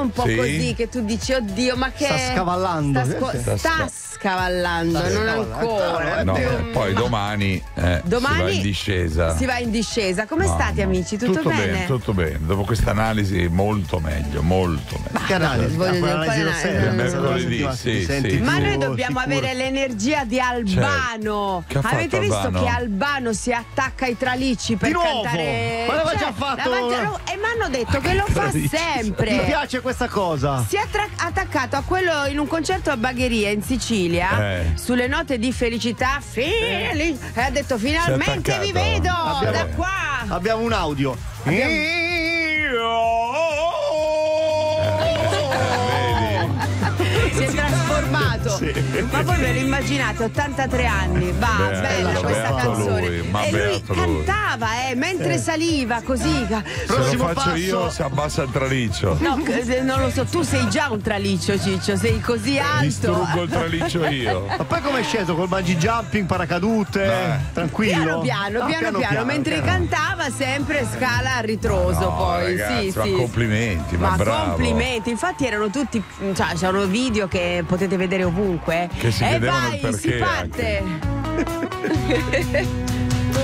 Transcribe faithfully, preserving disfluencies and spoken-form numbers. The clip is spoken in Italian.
un po' Sì. così che tu dici oddio ma che Sta scavallando. sta, sco- Sta sta sca- scavallando, Sta non scavallando. ancora. No, Più- poi ma- domani, eh, domani si va in discesa. si va in discesa. Come Mamma. state amici? Tutto, tutto bene? Tutto bene. Dopo questa analisi molto meglio, molto meglio. Che analisi? voglio dire, Analisi quale lo analisi? serio, Eh, mercoledì, settimana, sì, ti sì. senti Ma più noi dobbiamo sicuro. avere l'energia di Albano. Certo. Che ha fatto Avete visto Albano? che Albano si attacca ai tralicci per Di nuovo? cantare? Ma l'aveva già fatto? l'aveva già- E mi hanno detto che lo fa tralicci? sempre. Mi piace questa cosa. Si è attra- attaccato a quello in un concerto a Bagheria in Sicilia Eh. sulle note di felicità Feli- e ha detto finalmente attaccato. vi vedo Abbiamo- da qua. Abbiamo un audio. Si è trasformato. Ma voi ve lo immaginate, ottantatré anni, va, Beh, bella questa beato canzone. lui, ma e lui beato lui. cantava, eh, mentre saliva così. Se Prossimo lo faccio passo. io si abbassa il traliccio. No, eh, non lo so, tu sei già un traliccio, Ciccio, sei così alto. Distruggo il traliccio io. Ma poi come è sceso? Col bungee jumping, paracadute? Beh. Tranquillo? Piano piano, Ah, piano piano, mentre piano. cantava sempre scala a ritroso No, poi. ragazzi, sì, ma sì. complimenti, ma, Ma bravo. complimenti, infatti erano tutti, cioè c'erano video che potete vedere ovunque. Che si e vedevano vai, il perché si parte.